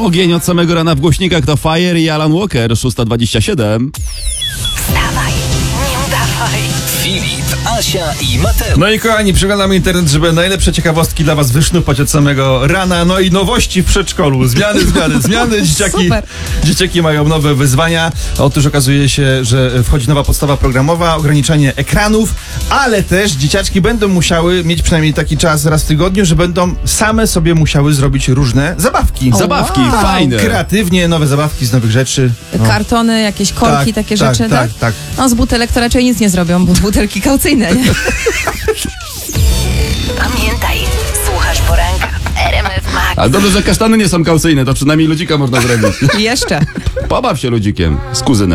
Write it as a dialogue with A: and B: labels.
A: Ogień od samego rana w głośnikach to Fire i Alan Walker, 6:27.
B: Wstawaj, nie udawaj.
C: Filip, Asia i Mateusz.
D: No i kochani, przeglądamy internet, żeby najlepsze ciekawostki dla was wysznupać od samego rana. No i nowości w przedszkolu. Zmiany. Dzieciaki mają nowe wyzwania. Otóż okazuje się, że wchodzi nowa podstawa programowa, ograniczenie ekranów, ale też dzieciaczki będą musiały mieć przynajmniej taki czas raz w tygodniu, że będą same sobie musiały zrobić różne zabawki.
A: Zabawki,
D: Tak,
A: fajne.
D: Kreatywnie, nowe zabawki z nowych rzeczy. No.
E: Kartony, jakieś korki, takie rzeczy,
D: tak.
E: No z butelek to raczej nic nie zrobią, bo butelki kaucyjne, nie?
B: Pamiętaj, słuchasz poranka w RMF Max.
A: A dobrze, że kasztany nie są kaucyjne, to przynajmniej ludzika można zrobić.
E: I jeszcze.
A: Pobaw się ludzikiem z kuzynem.